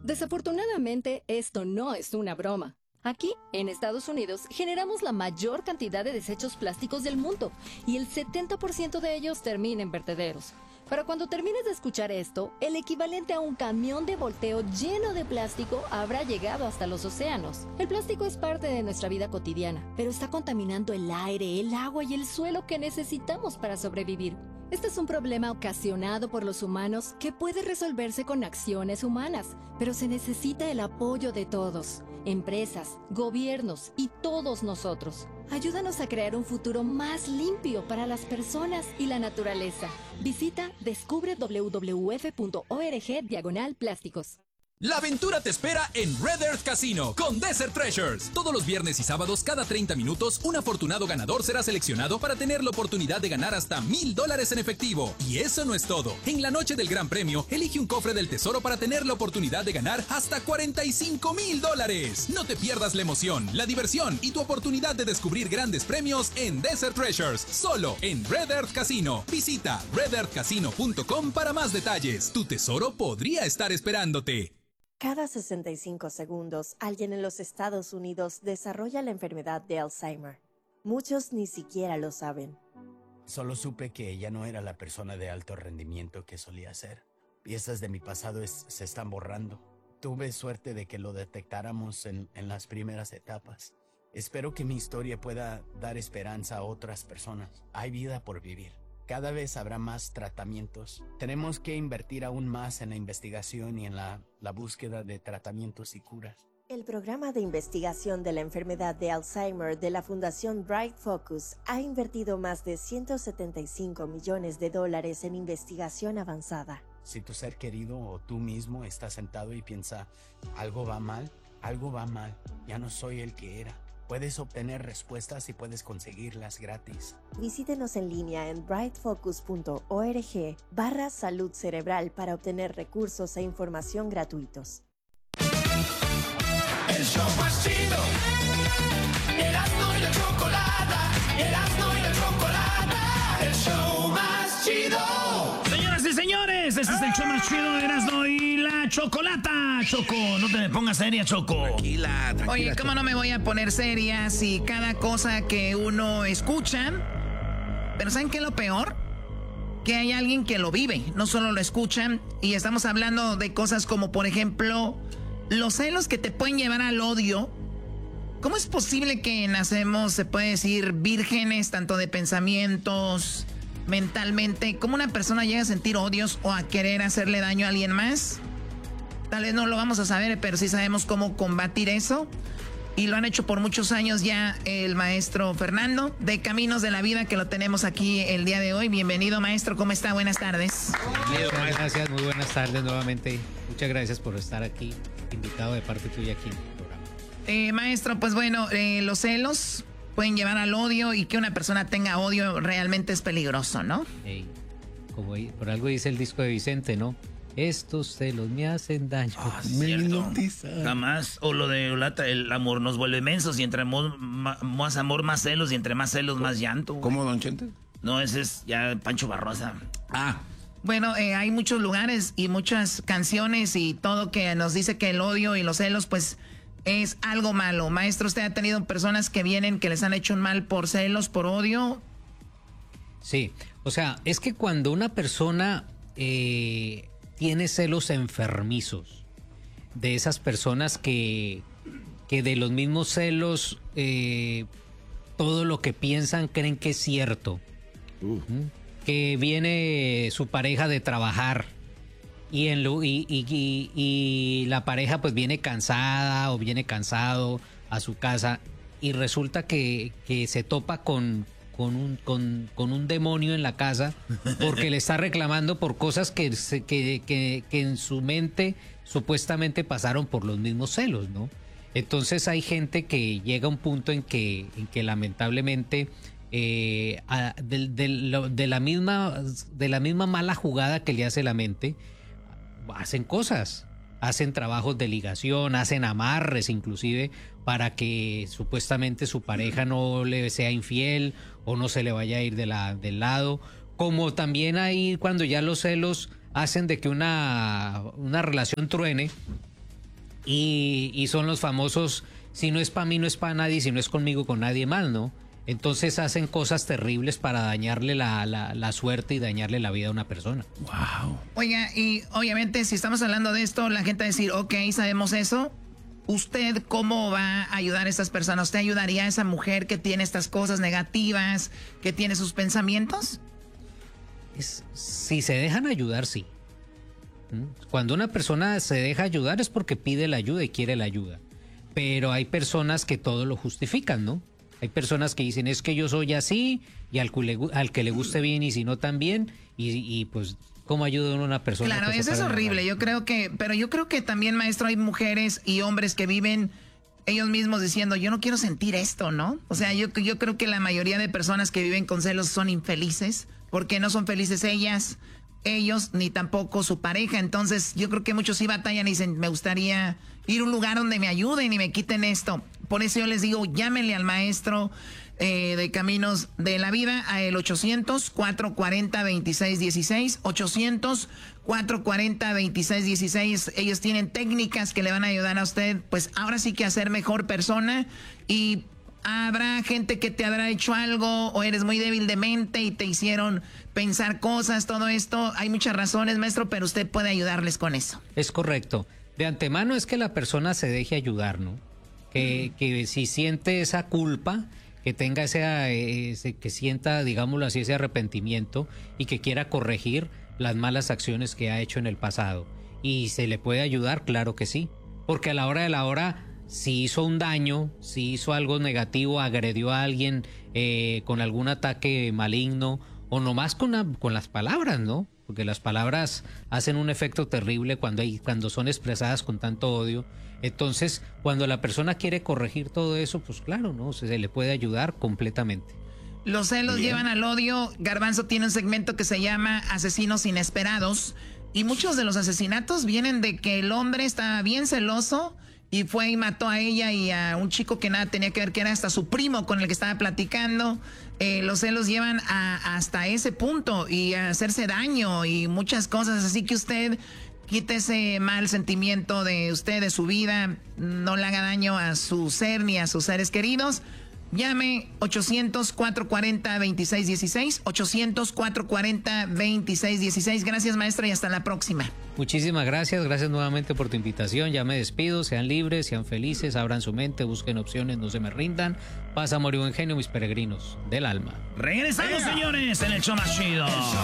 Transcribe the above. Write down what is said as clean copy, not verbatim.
Desafortunadamente, esto no es una broma. Aquí, en Estados Unidos, generamos la mayor cantidad de desechos plásticos del mundo y el 70% de ellos termina en vertederos. Para cuando termines de escuchar esto, el equivalente a un camión de volteo lleno de plástico habrá llegado hasta los océanos. El plástico es parte de nuestra vida cotidiana, pero está contaminando el aire, el agua y el suelo que necesitamos para sobrevivir. Este es un problema ocasionado por los humanos que puede resolverse con acciones humanas, pero se necesita el apoyo de todos, empresas, gobiernos y todos nosotros. Ayúdanos a crear un futuro más limpio para las personas y la naturaleza. Visita descubre www.org/plásticos. La aventura te espera en Red Earth Casino con Desert Treasures. Todos los viernes y sábados, cada 30 minutos, un afortunado ganador será seleccionado para tener la oportunidad de ganar hasta $1,000 en efectivo. Y eso no es todo. En la noche del Gran Premio, elige un cofre del tesoro para tener la oportunidad de ganar hasta $45,000. No te pierdas la emoción, la diversión y tu oportunidad de descubrir grandes premios en Desert Treasures, solo en Red Earth Casino. Visita redearthcasino.com para más detalles. Tu tesoro podría estar esperándote. Cada 65 segundos, alguien en los Estados Unidos desarrolla la enfermedad de Alzheimer. Muchos ni siquiera lo saben. Solo supe que ella no era la persona de alto rendimiento que solía ser. Piezas de mi pasado se están borrando. Tuve suerte de que lo detectáramos en las primeras etapas. Espero que mi historia pueda dar esperanza a otras personas. Hay vida por vivir. Cada vez habrá más tratamientos. Tenemos que invertir aún más en la investigación y en la búsqueda de tratamientos y curas. El programa de investigación de la enfermedad de Alzheimer de la Fundación Bright Focus ha invertido más de $175 millones en investigación avanzada. Si tu ser querido o tú mismo estás sentado y piensa, algo va mal, ya no soy el que era. Puedes obtener respuestas y puedes conseguirlas gratis. Visítenos en línea en brightfocus.org/salud cerebral para obtener recursos e información gratuitos. El show más chido. Erasmo y la chocolata. Erasmo y la chocolata. El show más chido. Señoras y señores, este es el show más chido de Erasmo y la chocolata. Choco, no te me pongas seria, Choco. Tranquila. Oye, ¿cómo Choco. no me voy a poner seria si cada cosa que uno escucha... Pero ¿saben qué es lo peor? Que hay alguien que lo vive, no solo lo escuchan. Y estamos hablando de cosas como, por ejemplo, los celos que te pueden llevar al odio. ¿Cómo es posible que nacemos, se puede decir, vírgenes, tanto de pensamientos, mentalmente? ¿Cómo una persona llega a sentir odios o a querer hacerle daño a alguien más? Tal vez no lo vamos a saber, pero sí sabemos cómo combatir eso. Y lo han hecho por muchos años ya el maestro Fernando de Caminos de la Vida, que lo tenemos aquí el día de hoy. Bienvenido, maestro. ¿Cómo está? Buenas tardes. Bienvenido, Gracias, muy buenas tardes nuevamente. Muchas gracias por estar aquí, invitado de parte tuya aquí en el programa. Maestro, pues bueno, los celos pueden llevar al odio y que una persona tenga odio realmente es peligroso, ¿no? Hey, por algo dice el disco de Vicente, ¿no? Estos celos me hacen daño. Me hipnotiza. Jamás. O lo de Olata, el amor nos vuelve mensos y entre más amor, más celos y entre más celos, más llanto. ¿Cómo, don Chente? No, ese es ya Pancho Barrosa. Bueno, hay muchos lugares y muchas canciones y todo que nos dice que el odio y los celos, pues, es algo malo. Maestro, ¿usted ha tenido personas que vienen que les han hecho un mal por celos, por odio? Sí, o sea, es que cuando una persona tiene celos enfermizos, de esas personas que de los mismos celos todo lo que piensan creen que es cierto, que viene su pareja de trabajar y la pareja pues viene cansada o viene cansado a su casa y resulta que se topa con un demonio en la casa porque le está reclamando por cosas que en su mente supuestamente pasaron por los mismos celos, ¿no? Entonces hay gente que llega a un punto en que lamentablemente de la misma mala jugada que le hace la mente, hacen cosas, hacen trabajos de ligación, hacen amarres inclusive para que supuestamente su pareja no le sea infiel o no se le vaya a ir del lado. Como también hay cuando ya los celos hacen de que una relación truene y son los famosos, si no es para mí, no es para nadie, si no es conmigo, con nadie más, ¿no? Entonces hacen cosas terribles para dañarle la suerte y dañarle la vida a una persona. Wow. Oiga, y obviamente si estamos hablando de esto, la gente va a decir, ok, sabemos eso. ¿Usted cómo va a ayudar a estas personas? ¿Usted ayudaría a esa mujer que tiene estas cosas negativas, que tiene sus pensamientos? Si se dejan ayudar, sí. Cuando una persona se deja ayudar es porque pide la ayuda y quiere la ayuda. Pero hay personas que todo lo justifican, ¿no? Hay personas que dicen, es que yo soy así, y al que le guste bien y si no también, y pues, ¿cómo ayuda uno a una persona? Claro, eso es horrible. Yo creo que también, maestro, hay mujeres y hombres que viven ellos mismos diciendo, yo no quiero sentir esto, ¿no? O sea, yo creo que la mayoría de personas que viven con celos son infelices, porque no son felices ellos, ni tampoco su pareja. Entonces, yo creo que muchos sí batallan y dicen, me gustaría ir a un lugar donde me ayuden y me quiten esto. Por eso yo les digo, llámenle al maestro de Caminos de la Vida a el 800-440-2616, 800-440-2616. Ellos tienen técnicas que le van a ayudar a usted, pues ahora sí que a ser mejor persona. Y habrá gente que te habrá hecho algo o eres muy débil de mente y te hicieron pensar cosas, todo esto. Hay muchas razones, maestro, pero usted puede ayudarles con eso. Es correcto. De antemano es que la persona se deje ayudar, ¿no? Que si siente esa culpa, que tenga que sienta, digámoslo así, ese arrepentimiento y que quiera corregir las malas acciones que ha hecho en el pasado. ¿Y se le puede ayudar? Claro que sí. Porque a la hora de la hora, si hizo un daño, si hizo algo negativo, agredió a alguien con algún ataque maligno o nomás con las palabras, ¿no? Porque las palabras hacen un efecto terrible cuando son expresadas con tanto odio. Entonces, cuando la persona quiere corregir todo eso, pues claro, ¿no? Se le puede ayudar completamente. Los celos llevan al odio. Garbanzo tiene un segmento que se llama Asesinos Inesperados. Y muchos de los asesinatos vienen de que el hombre estaba bien celoso y fue y mató a ella y a un chico que nada tenía que ver, que era hasta su primo con el que estaba platicando. Los celos llevan hasta ese punto y a hacerse daño y muchas cosas. Así que usted quite ese mal sentimiento de usted, de su vida. No le haga daño a su ser ni a sus seres queridos. Llame 800-440-2616, 800-440-2616. Gracias, maestro, y hasta la próxima. Muchísimas gracias nuevamente por tu invitación. Ya me despido, sean libres, sean felices, abran su mente, busquen opciones, no se me rindan. Paz, amor y buen genio, mis peregrinos del alma. Regresamos, señores, en el show más chido.